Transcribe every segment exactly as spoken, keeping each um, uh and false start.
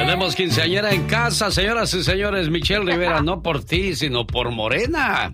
Tenemos quinceañera en casa, señoras y señores. Michelle Rivera, no por ti, sino por Morena.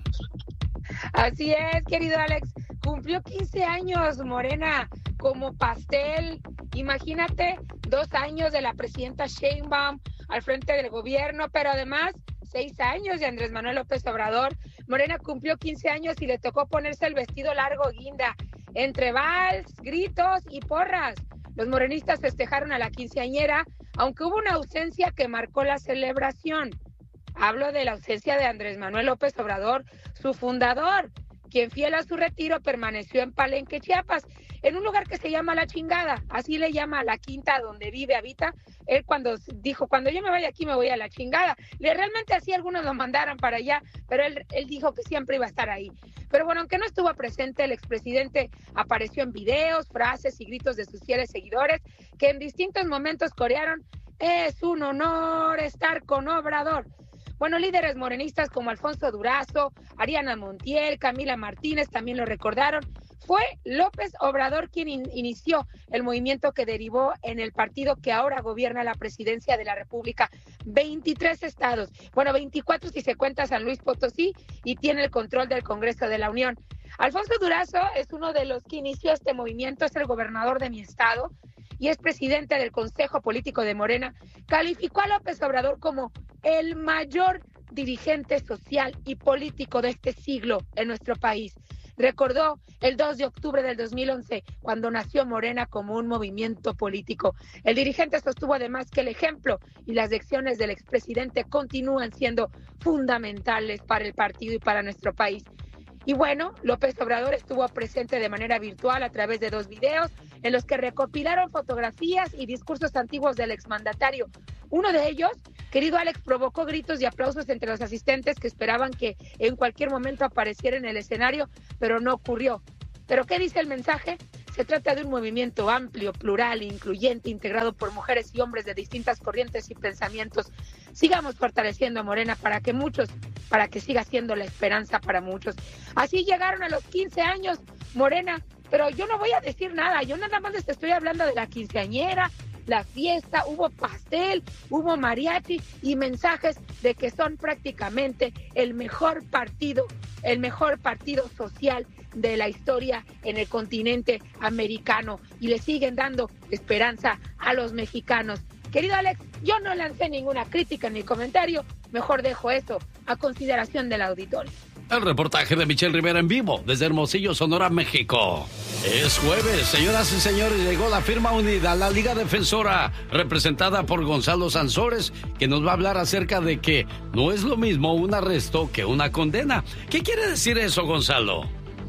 Así es, querido Alex. Cumplió quince años, Morena, como pastel. Imagínate, dos años de la presidenta Sheinbaum al frente del gobierno, pero además seis años de Andrés Manuel López Obrador. Morena cumplió quince años y le tocó ponerse el vestido largo guinda, entre vals, gritos y porras. Los morenistas festejaron a la quinceañera, aunque hubo una ausencia que marcó la celebración. Hablo de la ausencia de Andrés Manuel López Obrador, su fundador, quien fiel a su retiro permaneció en Palenque, Chiapas, en un lugar que se llama La Chingada, así le llama a la quinta donde vive, habita. Él cuando dijo, cuando yo me vaya aquí me voy a La Chingada. Le, realmente así algunos lo mandaron para allá, pero él, él dijo que siempre iba a estar ahí. Pero bueno, aunque no estuvo presente, el expresidente apareció en videos, frases y gritos de sus fieles seguidores, que en distintos momentos corearon: es un honor estar con Obrador. Bueno, líderes morenistas como Alfonso Durazo, Ariana Montiel, Camila Martínez también lo recordaron. Fue López Obrador quien in- inició el movimiento que derivó en el partido que ahora gobierna la presidencia de la República. veintitrés estados, bueno, veinticuatro si se cuenta San Luis Potosí, y tiene el control del Congreso de la Unión. Alfonso Durazo es uno de los que inició este movimiento, es el gobernador de mi estado y es presidente del Consejo Político de Morena. Calificó a López Obrador como el mayor dirigente social y político de este siglo en nuestro país. Recordó el dos de octubre del dos mil once, cuando nació Morena como un movimiento político. El dirigente sostuvo además que el ejemplo y las lecciones del expresidente continúan siendo fundamentales para el partido y para nuestro país. Y bueno, López Obrador estuvo presente de manera virtual a través de dos videos en los que recopilaron fotografías y discursos antiguos del exmandatario. Uno de ellos, querido Alex, provocó gritos y aplausos entre los asistentes que esperaban que en cualquier momento apareciera en el escenario, pero no ocurrió. ¿Pero qué dice el mensaje? Se trata de un movimiento amplio, plural, incluyente, integrado por mujeres y hombres de distintas corrientes y pensamientos. Sigamos fortaleciendo a Morena para que muchos, para que siga siendo la esperanza para muchos. Así llegaron a los quince años, Morena, pero yo no voy a decir nada, yo nada más les estoy hablando de la quinceañera, la fiesta, hubo pastel, hubo mariachi y mensajes de que son prácticamente el mejor partido, el mejor partido social de la historia en el continente americano, y le siguen dando esperanza a los mexicanos. Querido Alex, yo no lancé ninguna crítica ni comentario, mejor dejo eso a consideración del auditorio. El reportaje de Michelle Rivera en vivo desde Hermosillo, Sonora, México. Es jueves, señoras y señores, llegó la firma unida, la Liga Defensora, representada por Gonzalo Sansores, que nos va a hablar acerca de que no es lo mismo un arresto que una condena. ¿Qué quiere decir eso, Gonzalo?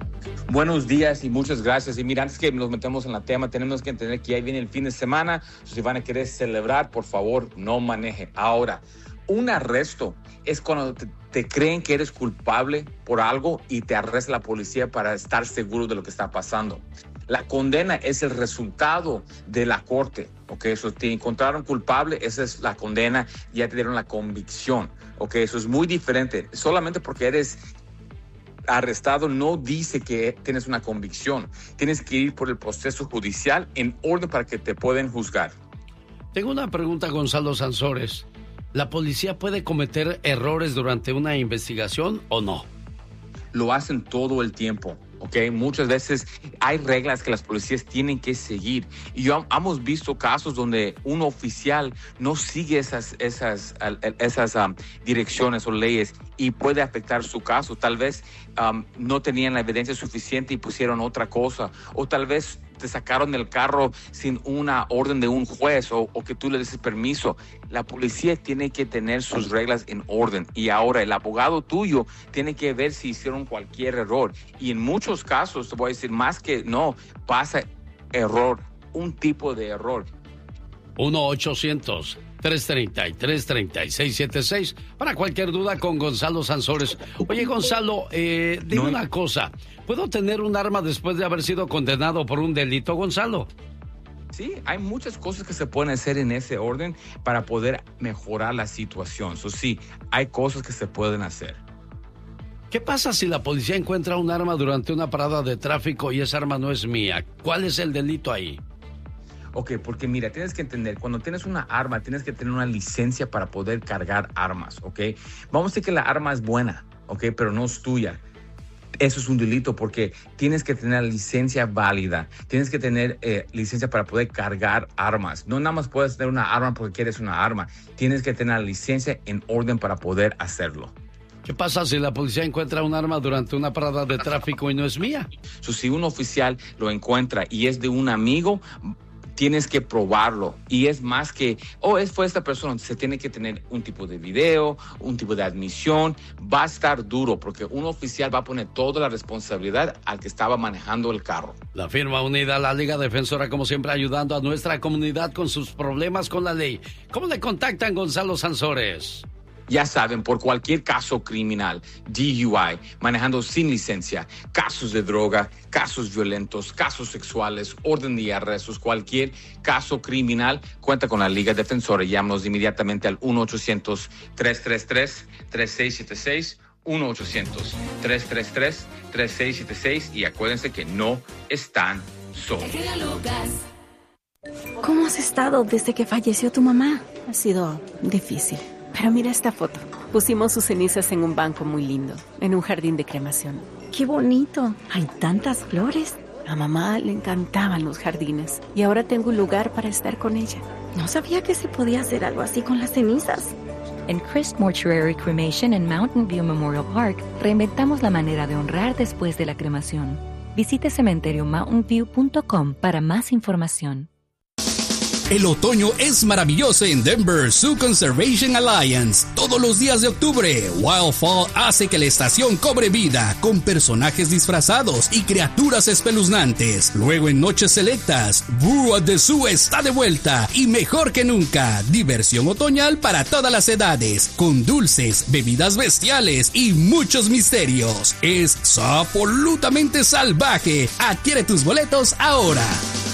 Buenos días y muchas gracias. Y mira, antes que nos metemos en el tema, tenemos que entender que ahí viene el fin de semana. Si van a querer celebrar, por favor, no maneje. Ahora, un arresto es cuando te, te creen que eres culpable por algo y te arresta la policía para estar seguro de lo que está pasando. La condena es el resultado de la corte, ¿ok? Eso te encontraron culpable, esa es la condena, ya te dieron la convicción, ¿ok? Eso es muy diferente. Solamente porque eres arrestado no dice que tienes una convicción. Tienes que ir por el proceso judicial en orden para que te puedan juzgar. Tengo una pregunta, Gonzalo Sansores. ¿La policía puede cometer errores durante una investigación o no? Lo hacen todo el tiempo, ¿ok? Muchas veces hay reglas que las policías tienen que seguir. Y yo, hemos visto casos donde un oficial no sigue esas, esas, esas um, direcciones o leyes y puede afectar su caso. Tal vez um, no tenían la evidencia suficiente y pusieron otra cosa. O tal vez te sacaron del carro sin una orden de un juez o, o que tú le des permiso. La policía tiene que tener sus reglas en orden, y ahora el abogado tuyo tiene que ver si hicieron cualquier error, y en muchos casos, te voy a decir, más que no, pasa error, un tipo de error. uno ochocientos, tres treinta y tres, treinta y seis setenta y seis para cualquier duda con Gonzalo Sansores. Oye, Gonzalo, eh, dime no. una cosa. ¿Puedo tener un arma después de haber sido condenado por un delito, Gonzalo? Sí, hay muchas cosas que se pueden hacer en ese orden para poder mejorar la situación. So, sí, hay cosas que se pueden hacer. ¿Qué pasa si la policía encuentra un arma durante una parada de tráfico y esa arma no es mía? ¿Cuál es el delito ahí? Ok, porque mira, tienes que entender, cuando tienes una arma, tienes que tener una licencia para poder cargar armas, ¿ok? Vamos a decir que la arma es buena, ¿ok? Pero no es tuya. Eso es un delito porque tienes que tener licencia válida, tienes que tener eh, licencia para poder cargar armas. No nada más puedes tener una arma porque quieres una arma, tienes que tener la licencia en orden para poder hacerlo. ¿Qué pasa si la policía encuentra un arma durante una parada de tráfico y no es mía? So, si un oficial lo encuentra y es de un amigo, tienes que probarlo. Y es más que, oh, es fue esta persona. Se tiene que tener un tipo de video, un tipo de admisión. Va a estar duro porque un oficial va a poner toda la responsabilidad al que estaba manejando el carro. La firma unida, la Liga Defensora, como siempre, ayudando a nuestra comunidad con sus problemas con la ley. ¿Cómo le contactan, Gonzalo Sansores? Ya saben, por cualquier caso criminal, D U I, manejando sin licencia, casos de droga, casos violentos, casos sexuales, orden de arrestos, cualquier caso criminal, cuenta con la Liga Defensora. Llámanos inmediatamente al uno ochocientos, tres tres tres, tres seis siete seis, uno ochocientos, tres tres tres, tres seis siete seis y acuérdense que no están solos. ¿Cómo has estado desde que falleció tu mamá? Ha sido difícil. Pero mira esta foto. Pusimos sus cenizas en un banco muy lindo, en un jardín de cremación. ¡Qué bonito! Hay tantas flores. A mamá le encantaban los jardines y ahora tengo un lugar para estar con ella. No sabía que se podía hacer algo así con las cenizas. En Christ Mortuary Cremation en Mountain View Memorial Park, reinventamos la manera de honrar después de la cremación. Visite cementerio mountain view punto com para más información. El otoño es maravilloso en Denver Zoo Conservation Alliance. Todos los días de octubre, Wild Fall hace que la estación cobre vida con personajes disfrazados y criaturas espeluznantes. Luego en noches selectas, Boo at the Zoo está de vuelta y mejor que nunca. Diversión otoñal para todas las edades, con dulces, bebidas bestiales y muchos misterios. Es absolutamente salvaje. Adquiere tus boletos ahora.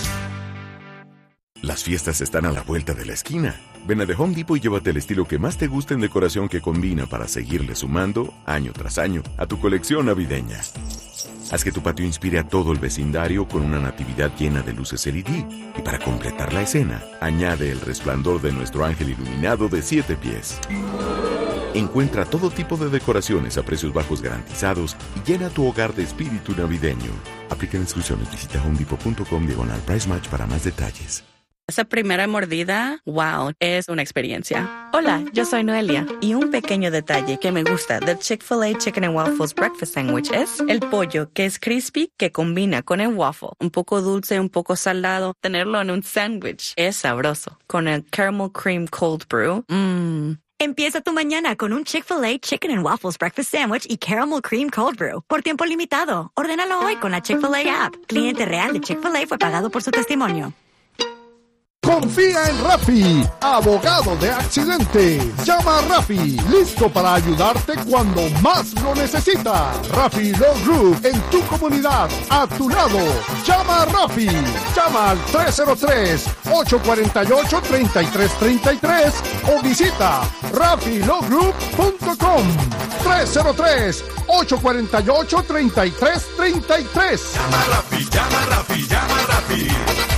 Las fiestas están a la vuelta de la esquina. Ven a The Home Depot y llévate el estilo que más te gusta en decoración que combina para seguirle sumando, año tras año, a tu colección navideña. Haz que tu patio inspire a todo el vecindario con una natividad llena de luces L E D. Y para completar la escena, añade el resplandor de nuestro ángel iluminado de siete pies. Encuentra todo tipo de decoraciones a precios bajos garantizados y llena tu hogar de espíritu navideño. Aplican exclusiones. Visita home depot punto com diagonal price match para más detalles. Esa primera mordida, wow, es una experiencia. Hola, yo soy Noelia. Y un pequeño detalle que me gusta del Chick-fil-A Chicken and Waffles Breakfast Sandwich es el pollo, que es crispy, que combina con el waffle. Un poco dulce, un poco salado. Tenerlo en un sándwich es sabroso. Con el Caramel Cream Cold Brew, mmm. Empieza tu mañana con un Chick-fil-A Chicken and Waffles Breakfast Sandwich y Caramel Cream Cold Brew. Por tiempo limitado. Ordénalo hoy con la Chick-fil-A app. Cliente real de Chick-fil-A fue pagado por su testimonio. Confía en Rafi, abogado de accidentes. Llama a Rafi, listo para ayudarte cuando más lo necesitas. Rafi Law Group, en tu comunidad, a tu lado. Llama a Rafi. Llama al tres cero tres, ocho cuatro ocho, tres tres tres tres o visita rafi law group punto com. tres cero tres, ocho cuatro ocho, tres tres tres tres. Llama a Rafi, llama a Rafi, llama a Rafi.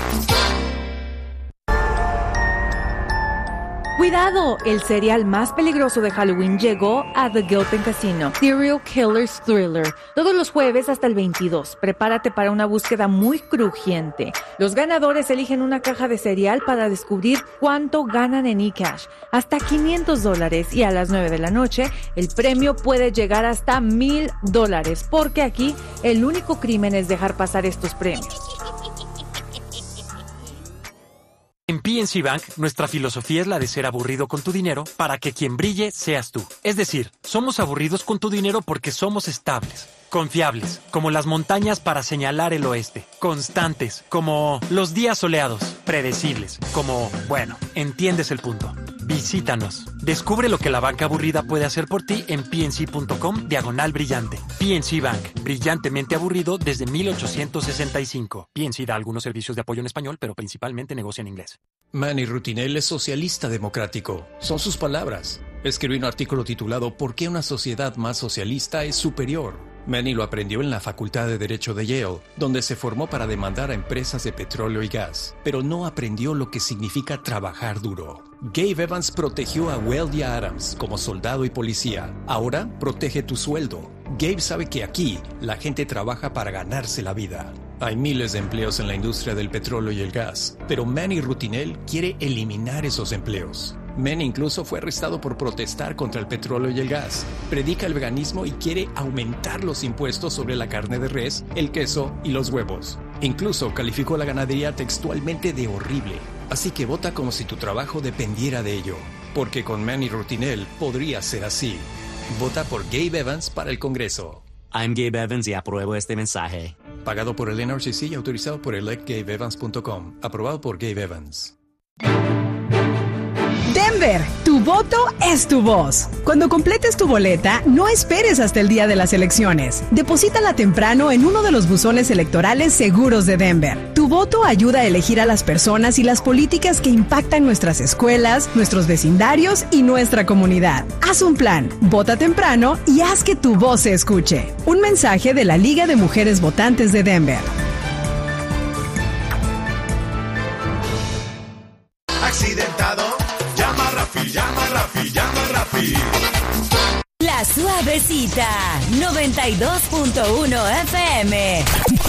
¡Cuidado! El serial más peligroso de Halloween llegó a The Gilpin Casino. Serial Killer's Thriller. Todos los jueves hasta el veintidós. Prepárate para una búsqueda muy crujiente. Los ganadores eligen una caja de cereal para descubrir cuánto ganan en eCash. Hasta quinientos dólares. Y a las nueve de la noche, el premio puede llegar hasta mil dólares. Porque aquí, el único crimen es dejar pasar estos premios. En P N C Bank, nuestra filosofía es la de ser aburrido con tu dinero para que quien brille seas tú. Es decir, somos aburridos con tu dinero porque somos estables, confiables, como las montañas para señalar el oeste, constantes, como los días soleados, predecibles, como, bueno, entiendes el punto. Visítanos. Descubre lo que la banca aburrida puede hacer por ti en pnc.com diagonal brillante. P N C Bank, brillantemente aburrido desde mil ochocientos sesenta y cinco. P N C da algunos servicios de apoyo en español, pero principalmente negocia en inglés. Manny Rutinel es socialista democrático. Son sus palabras. Escribió un artículo titulado ¿Por qué una sociedad más socialista es superior? Manny lo aprendió en la Facultad de Derecho de Yale, donde se formó para demandar a empresas de petróleo y gas, pero no aprendió lo que significa trabajar duro. Gabe Evans protegió a Weldon Adams como soldado y policía. Ahora protege tu sueldo. Gabe sabe que aquí la gente trabaja para ganarse la vida. Hay miles de empleos en la industria del petróleo y el gas, pero Manny Rutinel quiere eliminar esos empleos. Manny incluso fue arrestado por protestar contra el petróleo y el gas. Predica el veganismo y quiere aumentar los impuestos sobre la carne de res, el queso y los huevos. Incluso calificó la ganadería textualmente de horrible. Así que vota como si tu trabajo dependiera de ello, porque con Manny Rutinel podría ser así. Vota por Gabe Evans para el Congreso. I'm Gabe Evans y apruebo este mensaje. Pagado por el N R C C y autorizado por elect gabe evans punto com. Aprobado por Gabe Evans. Denver, tu voto es tu voz. Cuando completes tu boleta, no esperes hasta el día de las elecciones. Deposítala temprano en uno de los buzones electorales seguros de Denver. Tu voto ayuda a elegir a las personas y las políticas que impactan nuestras escuelas, nuestros vecindarios y nuestra comunidad. Haz un plan, vota temprano y haz que tu voz se escuche. Un mensaje de la Liga de Mujeres Votantes de Denver. Accidentado. Llama a Rafi, llama a Rafi, llama a Rafi. La Suavecita, noventa y dos punto uno F M.